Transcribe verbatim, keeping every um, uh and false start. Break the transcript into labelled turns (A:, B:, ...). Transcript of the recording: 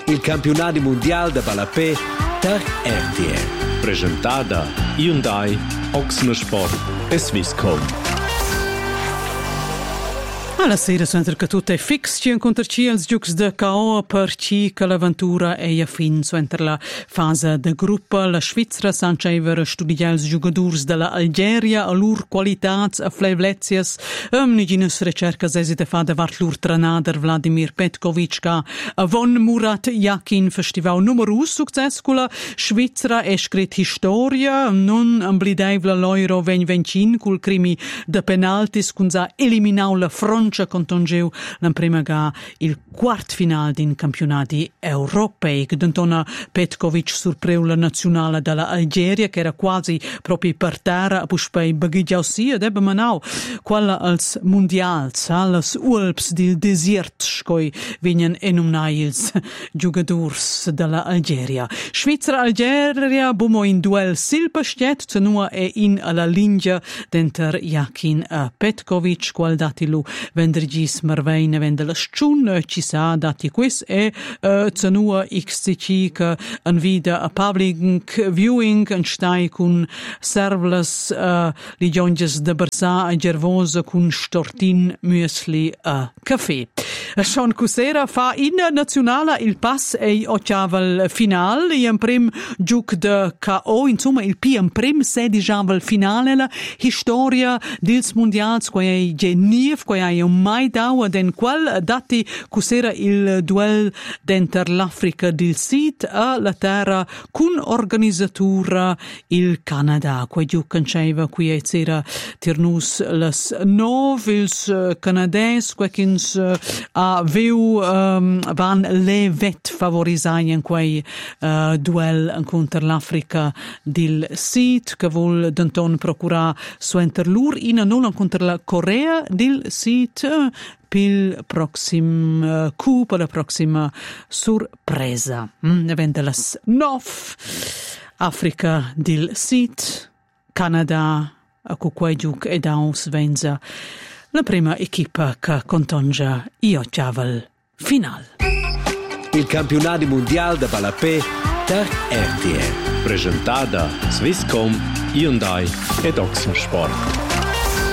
A: Il campionato mondiale da Balapé per R T L.
B: Presentata Hyundai, Oxner Sport e Swisscom.
C: Alla sera sempre che tutto è fix, ci incontrarci als giucs de K O per ci che l'avventura è a fin entre la fase de gruppo. La Svizzera sanceva studiare els giocadors della Algeria a lur qualitats a fleivlezias. Um, Nigines ricercas esite fa davart lur trenader Vladimir Petkovic ca avon Murat Yakin festival numerus success con la Svizzera è scrit historia non amblidevla l'Euro ventiventin col crimi de penaltis kun sa eliminau la Francia contongeu la prima ga il quart final din campionati europei che dentona Petkovic surpreu la nazionale della Algeria che era quasi proprio per terra puspei baghigiau sia debba manau quella als mondials als Alps del desert scoi vignen enumnai ils giocadors della Algeria. Svizzera-Algeria bumo in duel silpa stiet cenua e in alla linea denter Yakin a Petkovic qual datilu vendergis marveine vende la scun ci sa dati quis e uh, cenua xc che an vida a public viewing an stai kun servles uh, ligionges de Bersà a Gervosa kun stortin müesli a caffè. Schon cusera fa in nazionale il pass e ottaval final in prim giuc de K O insomma il P in prim sedijaval finale la historia dils mondials quei genief quei un mai daua den qual dati cusera il duel denter l'Africa del Sud a la terra cun organizzatura il Canada quei giuc canceva qui e c'era tirnus las nov ils canadens quekins a veu um, van le vet favorisai in quei uh, duel contro l'Africa del Sud che vuol denton procura suenter lur in non contro la Corea del Sud uh, pil proxim uh, coup per la proxima sorpresa. Mm, evente las nov Africa del Sud, Canada a quei giuc ed aus venza la prima equipa che contongia io ciaval final.
A: Il campionato mondiale da Balapé per R T L.
B: Presentata Swisscom, Hyundai e Oxner Sport.